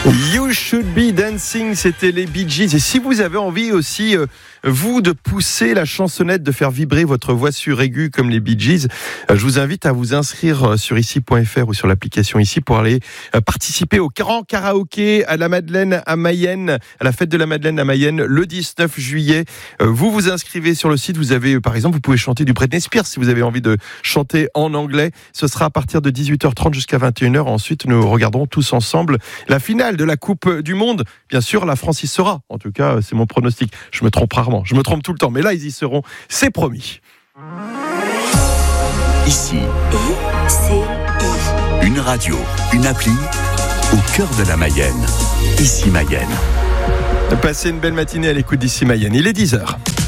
You Should Be Dancing, c'était les Bee Gees. Et si vous avez envie aussi, vous, de pousser la chansonnette, de faire vibrer votre voix suraiguë comme les Bee Gees, je vous invite à vous inscrire sur ici.fr ou sur l'application ici pour aller participer au grand karaoké à la Madeleine à Mayenne, à la fête de la Madeleine à Mayenne, le 19 juillet. Vous vous inscrivez sur le site. Vous avez, par exemple, vous pouvez chanter du Britney Spears si vous avez envie de chanter en anglais. Ce sera à partir de 18h30 jusqu'à 21h. Ensuite, nous regarderons tous ensemble la finale de la Coupe du Monde. Bien sûr, la France y sera. En tout cas, c'est mon pronostic. Je me trompe rarement. Je me trompe tout le temps. Mais là, ils y seront. C'est promis. Ici. Une radio, une appli au cœur de la Mayenne. Ici Mayenne. Passez une belle matinée à l'écoute d'Ici Mayenne. Il est 10h.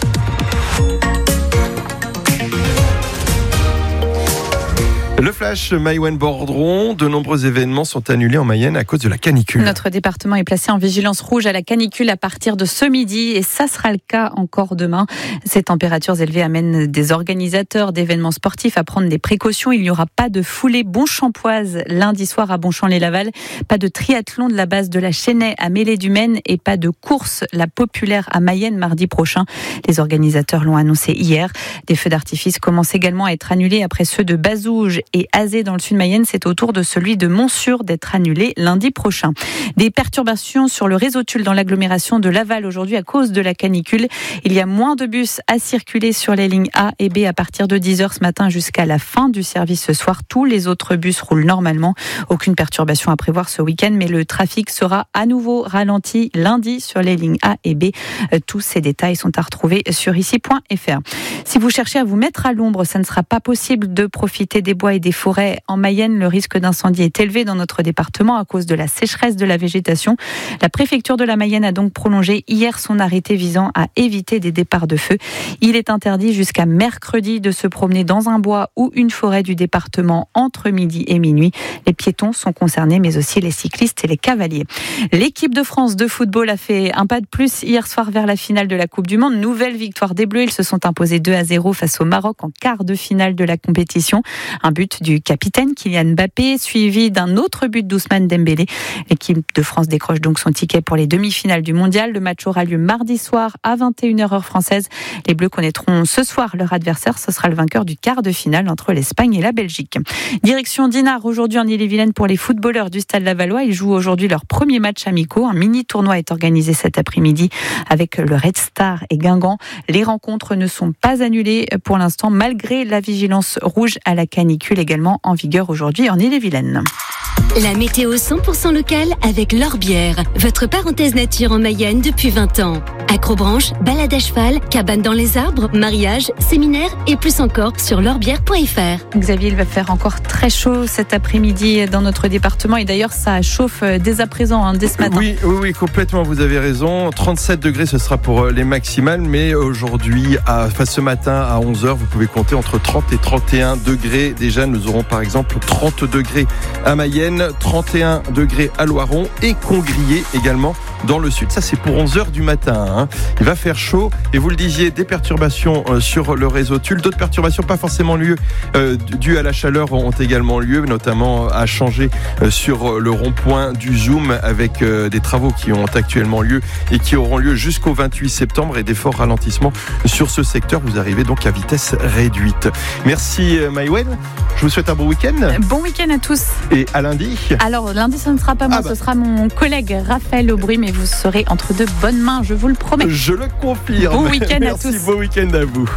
Le flash Maïwenn Bordron, de nombreux événements sont annulés en Mayenne à cause de la canicule. Notre département est placé en vigilance rouge à la canicule à partir de ce midi et ça sera le cas encore demain. Ces températures élevées amènent des organisateurs d'événements sportifs à prendre des précautions. Il n'y aura pas de foulée Bonchampoise lundi soir à Bonchamp-les-Laval, pas de triathlon de la base de la Chênaie à Mêlée-du-Maine et pas de course la populaire à Mayenne mardi prochain. Les organisateurs l'ont annoncé hier. Des feux d'artifice commencent également à être annulés après ceux de Bazouges et Azé dans le sud Mayenne. C'est au tour de celui de Montsûrs d'être annulé lundi prochain. Des perturbations sur le réseau Tulle dans l'agglomération de Laval aujourd'hui à cause de la canicule. Il y a moins de bus à circuler sur les lignes A et B à partir de 10h ce matin jusqu'à la fin du service ce soir. Tous les autres bus roulent normalement. Aucune perturbation à prévoir ce week-end, mais le trafic sera à nouveau ralenti lundi sur les lignes A et B. Tous ces détails sont à retrouver sur ici.fr. Si vous cherchez à vous mettre à l'ombre, ça ne sera pas possible de profiter des bois et des forêts en Mayenne. Le risque d'incendie est élevé dans notre département à cause de la sécheresse de la végétation. La préfecture de la Mayenne a donc prolongé hier son arrêté visant à éviter des départs de feu. Il est interdit jusqu'à mercredi de se promener dans un bois ou une forêt du département entre midi et minuit. Les piétons sont concernés, mais aussi les cyclistes et les cavaliers. L'équipe de France de football a fait un pas de plus hier soir vers la finale de la Coupe du Monde. Nouvelle victoire des Bleus. Ils se sont imposés 2-0 face au Maroc en quart de finale de la compétition. Un but du capitaine Kylian Mbappé, suivi d'un autre but d'Ousmane Dembélé. L'équipe de France décroche donc son ticket pour les demi-finales du mondial. Le match aura lieu mardi soir à 21h heure française. Les Bleus connaîtront ce soir leur adversaire. Ce sera le vainqueur du quart de finale entre l'Espagne et la Belgique. Direction Dinard aujourd'hui en Ille-et-Vilaine pour les footballeurs du Stade Lavallois. Ils jouent aujourd'hui leur premier match amicaux. Un mini-tournoi est organisé cet après-midi avec le Red Star et Guingamp. Les rencontres ne sont pas annulées pour l'instant malgré la vigilance rouge à la canicule également en vigueur aujourd'hui en Ille-et-Vilaine. La météo 100% locale avec L'Orbière, votre parenthèse nature en Mayenne depuis 20 ans. Acrobranche, balade à cheval, cabane dans les arbres, mariage, séminaire et plus encore sur l'orbière.fr. Xavier, il va faire encore très chaud cet après-midi dans notre département et d'ailleurs ça chauffe dès à présent, dès ce matin. Oui, complètement, vous avez raison. 37 degrés, ce sera pour les maximales, mais aujourd'hui, ce matin à 11h, vous pouvez compter entre 30 et 31 degrés. Déjà, nous aurons par exemple 30 degrés à Mayenne, 31 degrés à Loiron et Congrier également dans le sud. Ça, c'est pour 11h du matin. Il va faire chaud et vous le disiez, des perturbations sur le réseau Tulle. D'autres perturbations pas forcément dues à la chaleur ont également lieu, notamment à changer sur le rond-point du Zoom avec des travaux qui ont actuellement lieu et qui auront lieu jusqu'au 28 septembre et des forts ralentissements sur ce secteur. Vous arrivez donc à vitesse réduite. Merci Maïwenn. Je vous souhaite un bon week-end. Bon week-end à tous. Et à lundi. Alors lundi, ce ne sera pas moi, ce sera mon collègue Raphaël Aubry, mais vous serez entre de bonnes mains, je vous le promets. Je le confirme. Bon week-end à tous. Merci, bon week-end à vous.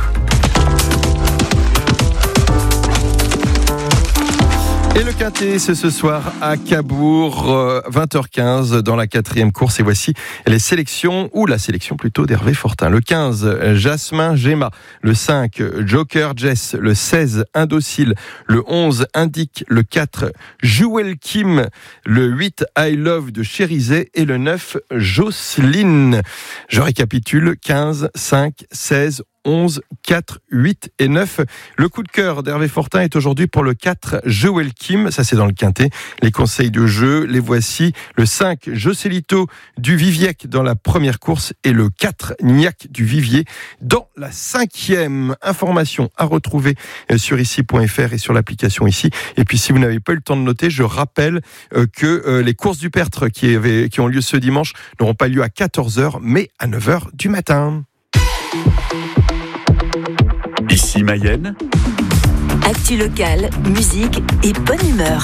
Et le quintet, c'est ce soir à Cabourg, 20h15 dans la 4e course. Et voici la sélection d'Hervé Fortin. Le 15, Jasmin Gemma. Le 5, Joker Jess. Le 16, Indocile. Le 11, Indique. Le 4, Joël Kim. Le 8, I Love de Chérizet. Et le 9, Jocelyne. Je récapitule, 15, 5, 16, 11 4 8 et 9. Le coup de cœur d'Hervé Fortin est aujourd'hui pour le 4 Joël Kim, ça c'est dans le Quintet. Les conseils de jeu, les voici. Le 5 Joselito du Viviec dans la première course et le 4 Niac du Vivier dans la 5e. Information à retrouver sur ici.fr et sur l'application ici. Et puis si vous n'avez pas eu le temps de noter, je rappelle que les courses du Pertre qui ont lieu ce dimanche n'auront pas lieu à 14h mais à 9h du matin. Ici Mayenne. Actu locale, musique et bonne humeur.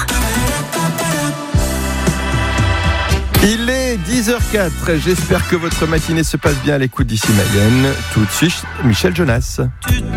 Il est 10h04. J'espère que votre matinée se passe bien à l'écoute d'Ici Mayenne. Tout de suite, Michel Jonas.